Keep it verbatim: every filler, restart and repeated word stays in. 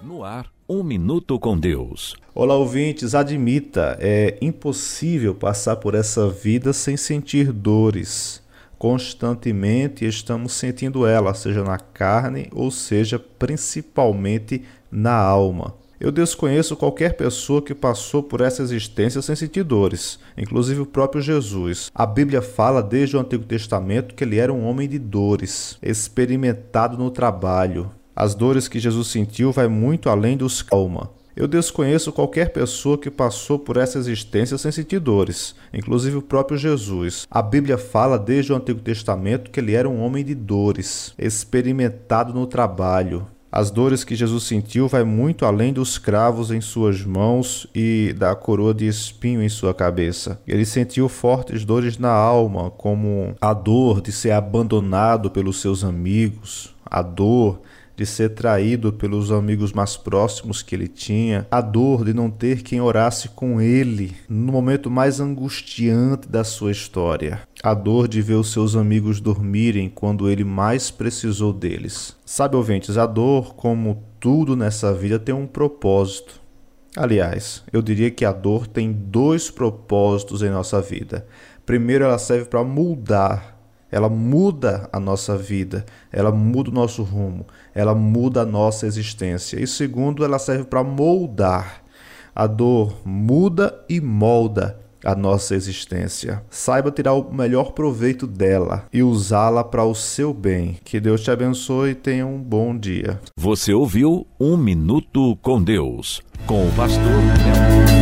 No ar, um minuto com Deus. Olá, ouvintes, admita, é impossível passar por essa vida sem sentir dores. Constantemente estamos sentindo ela, seja na carne ou seja principalmente na alma. Eu desconheço qualquer pessoa que passou por essa existência sem sentir dores, inclusive o próprio Jesus. A Bíblia fala desde o Antigo Testamento que ele era um homem de dores, experimentado no trabalho. As dores que Jesus sentiu vai muito além dos calma. Eu desconheço qualquer pessoa que passou por essa existência sem sentir dores, inclusive o próprio Jesus. A Bíblia fala desde o Antigo Testamento que ele era um homem de dores, experimentado no trabalho. As dores que Jesus sentiu vai muito além dos cravos em suas mãos e da coroa de espinho em sua cabeça. Ele sentiu fortes dores na alma, como a dor de ser abandonado pelos seus amigos, a dor de ser traído pelos amigos mais próximos que ele tinha, a dor de não ter quem orasse com ele no momento mais angustiante da sua história, a dor de ver os seus amigos dormirem quando ele mais precisou deles. Sabe, ouvintes, a dor, como tudo nessa vida, tem um propósito. Aliás, eu diria que a dor tem dois propósitos em nossa vida. Primeiro, ela serve para moldar. Ela muda a nossa vida, ela muda o nosso rumo, ela muda a nossa existência. E segundo, ela serve para moldar. A dor muda e molda a nossa existência. Saiba tirar o melhor proveito dela e usá-la para o seu bem. Que Deus te abençoe e tenha um bom dia. Você ouviu Um Minuto com Deus, com o pastor Léo.